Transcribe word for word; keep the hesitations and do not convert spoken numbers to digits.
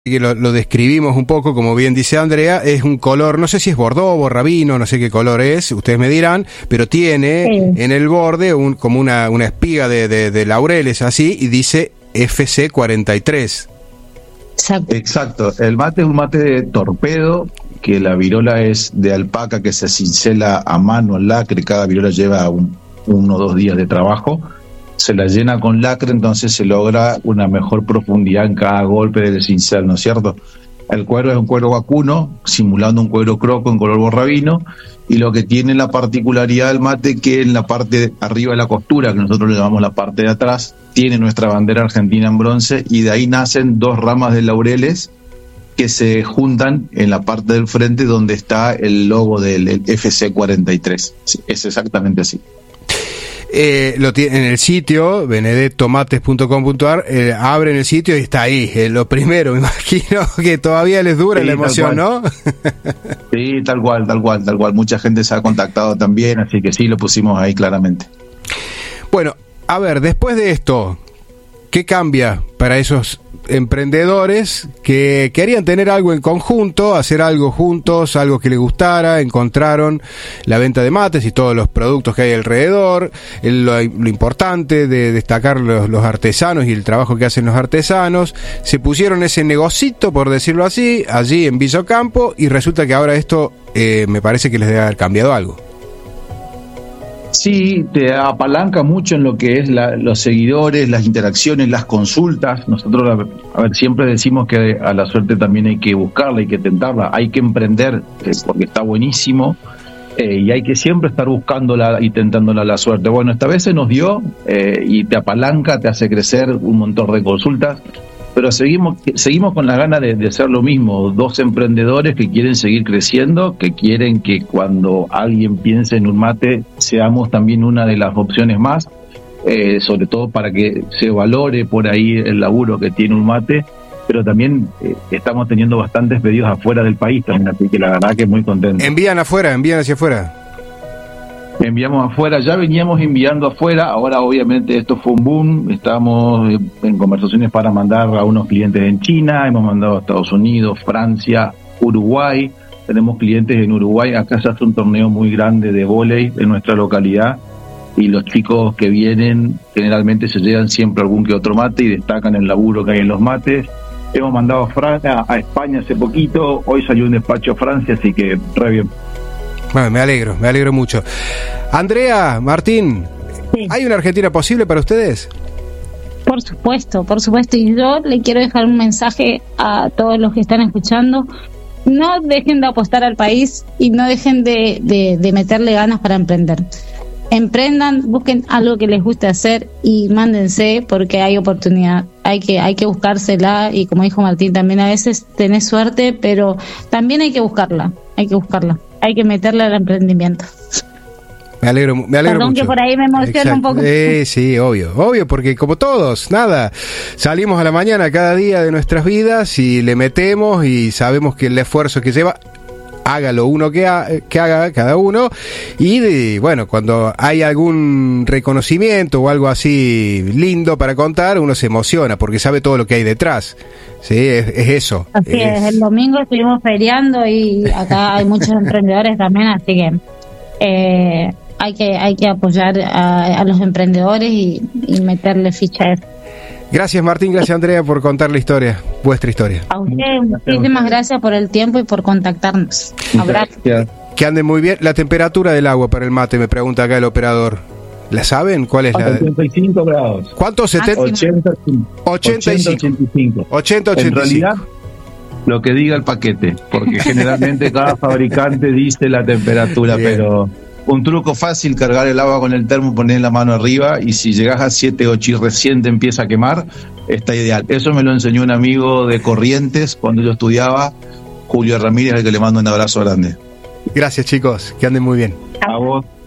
que lo, lo describimos un poco, como bien dice Andrea, es un color, no sé si es bordó o rabino, no sé qué color es, ustedes me dirán, pero tiene sí. en el borde un, como una, una espiga de, de, de laureles así, y dice F C cuarenta y tres. Exacto. Exacto, el mate es un mate de torpedo, que la virola es de alpaca que se cincela a mano al lacre, cada virola lleva un, uno o dos días de trabajo. Se la llena con lacre, entonces se logra una mejor profundidad en cada golpe del cincel, ¿no es cierto? El cuero es un cuero vacuno, simulando un cuero croco en color borrabino, y lo que tiene la particularidad del mate que en la parte de arriba de la costura, que nosotros le llamamos la parte de atrás, tiene nuestra bandera argentina en bronce, y de ahí nacen dos ramas de laureles que se juntan en la parte del frente donde está el logo del el F C cuarenta y tres. Es exactamente así. Eh, lo tiene en el sitio benedetto mates punto com punto a r, eh, abren el sitio y está ahí, eh, lo primero. Me imagino que todavía les dura sí, la emoción, ¿no? Sí, tal cual, tal cual, tal cual. Mucha gente se ha contactado también, así que sí, lo pusimos ahí claramente. Bueno, a ver, después de esto, ¿qué cambia para esos emprendedores que querían tener algo en conjunto, hacer algo juntos, algo que les gustara, encontraron la venta de mates y todos los productos que hay alrededor, el, lo, lo importante de destacar los, los artesanos y el trabajo que hacen los artesanos, se pusieron ese negocito, por decirlo así, allí en Villa Ocampo, y resulta que ahora esto eh, me parece que les debe haber cambiado algo. Sí, te apalanca mucho en lo que es la, los seguidores, las interacciones, las consultas. Nosotros, a ver, siempre decimos que a la suerte también hay que buscarla, hay que tentarla, hay que emprender, eh, porque está buenísimo, eh, y hay que siempre estar buscándola y tentándola la suerte. Bueno, esta vez se nos dio, eh, y te apalanca, te hace crecer un montón de consultas, pero seguimos seguimos con la gana de, de hacer lo mismo, dos emprendedores que quieren seguir creciendo, que quieren que cuando alguien piense en un mate seamos también una de las opciones más, eh, sobre todo para que se valore por ahí el laburo que tiene un mate, pero también eh, estamos teniendo bastantes pedidos afuera del país también, así que la verdad que muy contento. Envían afuera, envían hacia afuera. Enviamos afuera, ya veníamos enviando afuera, ahora obviamente esto fue un boom, estamos en conversaciones para mandar a unos clientes en China, hemos mandado a Estados Unidos, Francia, Uruguay, tenemos clientes en Uruguay, acá se hace un torneo muy grande de vóley en nuestra localidad, y los chicos que vienen generalmente se llevan siempre algún que otro mate y destacan el laburo que hay en los mates. Hemos mandado a Francia, a España hace poquito, hoy salió un despacho a Francia, así que re bien. Bueno, me alegro, me alegro mucho. Andrea, Martín, sí. ¿Hay una Argentina posible para ustedes? Por supuesto, por supuesto. Y yo le quiero dejar un mensaje a todos los que están escuchando. No dejen de apostar al país y no dejen de, de, de meterle ganas para emprender. Emprendan, busquen algo que les guste hacer y mándense, porque hay oportunidad. Hay que, hay que buscársela, y como dijo Martín, también a veces tenés suerte, pero también hay que buscarla, hay que buscarla. Hay que meterle al emprendimiento. Me alegro, me alegro Perdón mucho. Que por ahí me emociona un poco. Eh, sí, obvio, obvio, porque como todos, nada, salimos a la mañana cada día de nuestras vidas y le metemos y sabemos que el esfuerzo que lleva, hágalo uno que, ha, que haga cada uno, y de, bueno, cuando hay algún reconocimiento o algo así lindo para contar, uno se emociona porque sabe todo lo que hay detrás. Sí, es, es eso. Así es. es, el domingo estuvimos feriando y acá hay muchos emprendedores también, así que eh, hay que hay que apoyar a, a los emprendedores y, y meterle ficha a eso. Gracias Martín, gracias Andrea por contar la historia, vuestra historia. A ustedes, muchísimas gracias por el tiempo y por contactarnos. Abrazo. Que anden muy bien. La temperatura del agua para el mate, me pregunta acá el operador. ¿La saben? ¿Cuál es la? ochenta y cinco grados. ¿Cuánto? setenta ochenta, ochenta y cinco. ochenta, ochenta y cinco. En realidad, lo que diga el paquete, porque generalmente cada fabricante dice la temperatura, bien. Pero un truco fácil, cargar el agua con el termo, poner la mano arriba, y si llegas a siete, ocho y recién te empieza a quemar, está ideal. Eso me lo enseñó un amigo de Corrientes cuando yo estudiaba, Julio Ramírez, al que le mando un abrazo grande. Gracias chicos, que anden muy bien. A vos.